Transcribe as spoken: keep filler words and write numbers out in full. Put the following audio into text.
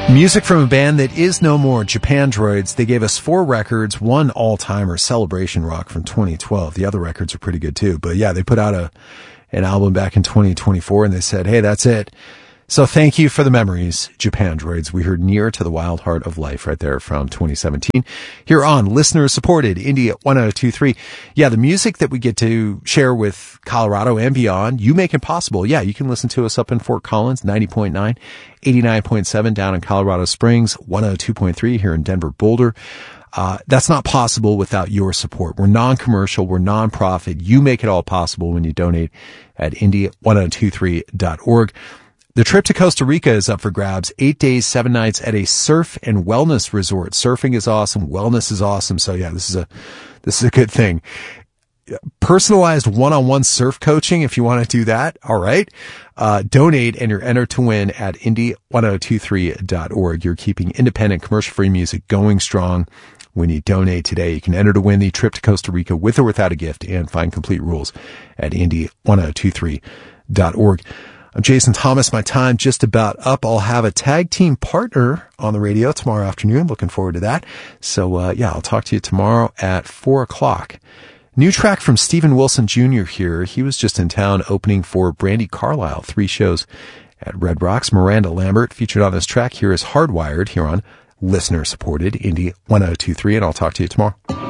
Music from a band that is no more, Japandroids. They gave us four records, one all-timer, Celebration Rock from twenty twelve. The other records are pretty good too. But yeah, they put out a an album back in twenty twenty-four and they said, hey, that's it. So thank you for the memories, Japandroids. We heard Near to the Wild Heart of Life right there from twenty seventeen. Here on listener-supported Indie one oh two three. Yeah, the music that we get to share with Colorado and beyond, you make it possible. Yeah, you can listen to us up in Fort Collins, ninety point nine, eighty-nine point seven down in Colorado Springs, one oh two point three here in Denver, Boulder. Uh, that's not possible without your support. We're non-commercial. We're non-profit. You make it all possible when you donate at indie one oh two three dot org. The trip to Costa Rica is up for grabs. Eight days, seven nights at a surf and wellness resort. Surfing is awesome. Wellness is awesome. So yeah, this is a, this is a good thing. Personalized one-on-one surf coaching. If you want to do that. All right. Uh, donate and you're entered to win at indie one oh two three dot org. You're keeping independent commercial-free music going strong. When you donate today, you can enter to win the trip to Costa Rica with or without a gift and find complete rules at indie one oh two three dot org. I'm Jason Thomas. My time just about up. I'll have a tag team partner on the radio tomorrow afternoon. Looking forward to that. So, uh, yeah, I'll talk to you tomorrow at four o'clock. New track from Steven Wilson Junior here. He was just in town opening for Brandi Carlile. Three shows at Red Rocks. Miranda Lambert featured on this track. Here is Hardwired here on listener-supported Indie one oh two three, and I'll talk to you tomorrow.